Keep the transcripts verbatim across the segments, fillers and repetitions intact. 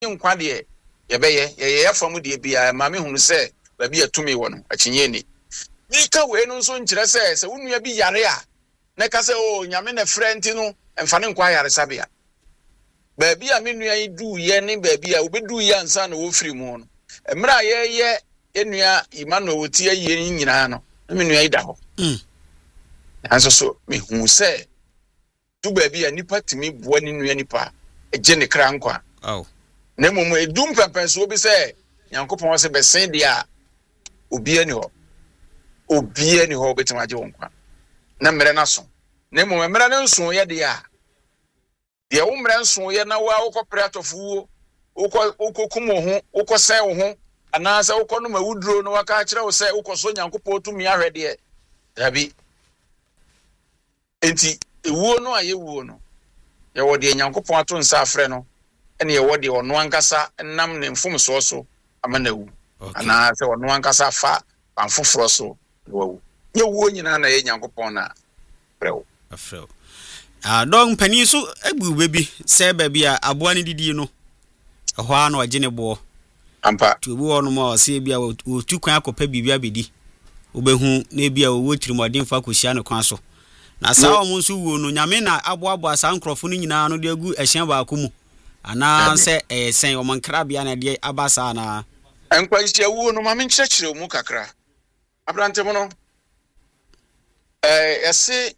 nkwa de ye beye ye ye fam de bia ma me hunu se ba bi atumi wo no akyenye ni mi ka we no so nkyere se se wonua bi yare a na ka se o nyame na frenti no emfa ne nkwa yare sabia ba bi a me nua yi du ye ne ba bi a obedu ye ansa na wo firi mu no emra ye ye enua Emmanuel woti ye nyina no me nua yi da ho mm anso so me hu se du ba bi a nipa timi boa ne nua nipa eje ne kra nkwa aw na mum edum pepenso obi se Nyankopon se besen dia obi ani ho obi ani ho betima je wonkwa na mere na so na mum mere na nso ye dia dia wo mere nso ye na wa wo kopre atofuo wo wo kumo ho wo se wo ho ana se wo no mawuduro no waka kire wo se wo so Nyankopon tumi ahwede dabi enti ewuo no aye wuo no ye wo de Nyankopon ato nsa afre no ene ye wo de ono ankasa nam ne mfom so so amanawu ana se ono ankasa fa pamfoforo so wo ye wuo nyina na ye Nyankopon na prewo afrew ah don pani so abu bebi se ba bi a aboa ne didi no ho a na ogene bo ampa to bi wono ma se bi a otu kwan akopa bibia bedi obehu na bi a wo tirimodin fa kosia ne kwan so na sa o mun su wo no nyame na aboabo asa nkrofo no nyina no de agu ehyan ba akomu ana se eh sen o mankra bia na de abasa na enkwanhia wo no ma me nkyerɛkyerɛ mu kakra abrante mo no eh ese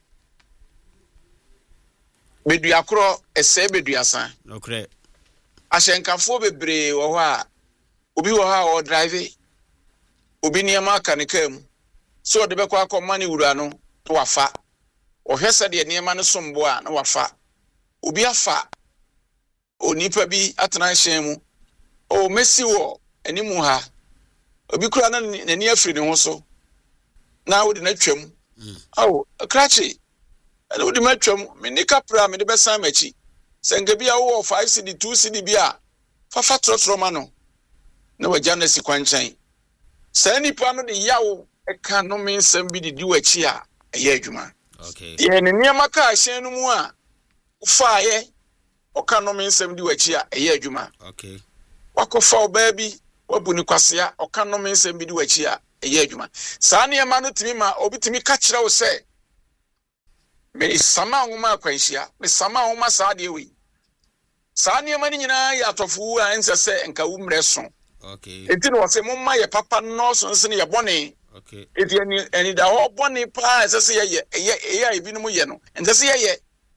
bedua kro ese bedua san okre ahyenkafo bebre wo ho a obi wo ha o drive obi niam aka ne kam so de bekwa akoma ne wura no to wafa ohwese de niam no sombo a na wafa obi afa onipa bi atena hyen mu o mesi wo animu ha obi kura na nani afiri ne ho so na wo de na twam awo krachi ana wo de ma twam me ni kapra me de besan machi senga bi a wo five C D two C D bi a fa fa trotro ma no na wagya na sikwanchan sa nipa no de yawo e ka no me nsam bi de di wachi a eye adwuma okay ye ne niam ka hyen no mu a fa ye o ka no me nsam di wachi a eye adwuma okay wakofa oba bi wabu ni kwasea o ka no me nsam bi di wachi a eye adwuma sa ne ma no timi ma obi timi ka kire wo se me sama nwoma akwanhia me sama nwoma sa de wi sa ne ma ni nyina ya tofu a ense se nka wu mre so okay enti no se momma ye papa no so nse ne ye bone okay enti eni eni da ho bone pa ense se ye ye ye ebi no mu ye no ense se ye ye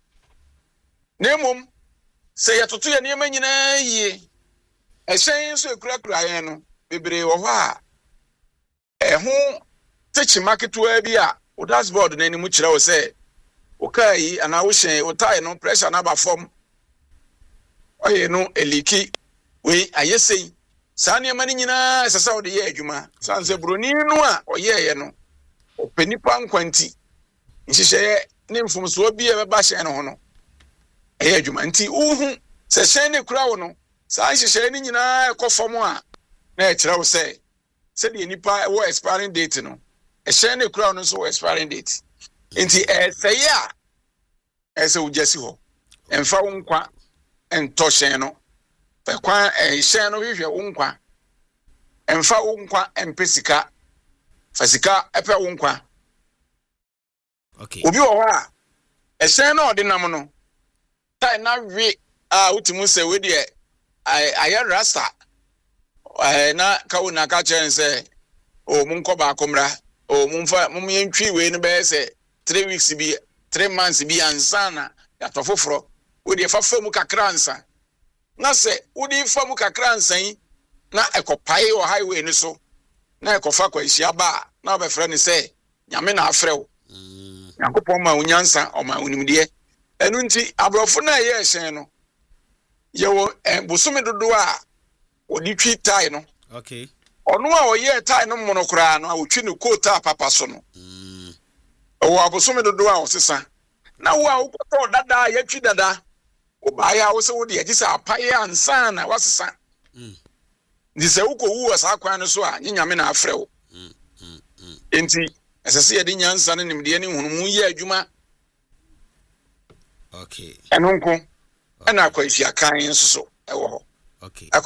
nemum se ye toto ye ne ma nyina yie ehyen so ekurakura ye no bebre wo ho a eho techi marketu bi a o dashboard na eni mu kire wo se o kai ana wo hyen o tai no pressure na ba form oye no eliki we ayesei sa ne mani nyina sesa wo de ye adwuma sanse broni no a oye ye no openipa nkwanti nhihye ne mfumso bi e beba hyen no ho no eye adwuma nti uhu se hyen ne kura wo no sa nhihye ne nyina ekofom a na e kire wo se se de nipa wo expiring date no e hyen ne kura wo no so expiring date nti e se ya e se ujesi ho emfa wo nkwa ento hyen no kwa eh hyen no hwehwe wo nkwa emfa wo nkwa empesika fasika epe wo nkwa okay obi wo ha e hyen no odinam no tai na wi a utimu se we de aye rasta eh na ka wo na ka chen se o mun ko ba komra o mun fa mun yentwi we no be se three weeks bi three months bi ansana ya to foforo we de fa famu kakra ansa na se udi famu kakra nsan na ekopai o highway ni so na ekofa kwa hia ba na obefre ni se nyame na afrew mm Yakopon ma unyansa o ma unimde enu nti abrofo na ye hyen no ye wo busumi dodo a odi twi tai no okay ono a oye tai no mono kura no a otwi ne kota papa so no mm o abusumi dodo a osesa na wo a ukoto dada ya twi dada obaya wo se wo de agisa apaye ansa na wasesa mm ndi se uko wu asa kwan no so a nyame na afrew mm mm enti esese ye de nyansa ne nimde ne hunumu ye adwuma okay enonko ana kwafia kan nso so ewo ho Okay.